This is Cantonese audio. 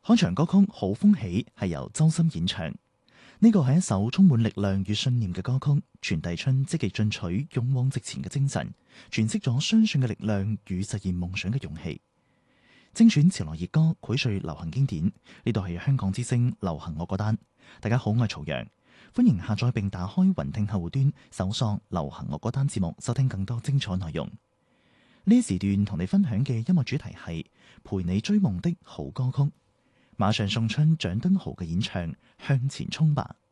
開場歌曲《好風起》係由周深演唱，呢個係一首充滿力量與信念嘅歌曲，傳遞出積極進取、勇往直前嘅精神，詮釋咗相信嘅力量與實現夢想嘅勇氣。精選潮流熱歌，膾萃流行經典。呢度係香港之聲流行我歌單。大家好，我係曹陽，歡迎下載並打開雲聽客戶端，搜索流行我歌單節目，收聽更多精彩內容。呢時段同你分享嘅音樂主題係陪你追夢的好歌曲。馬上送出蔣敦豪嘅演唱《向前衝吧》。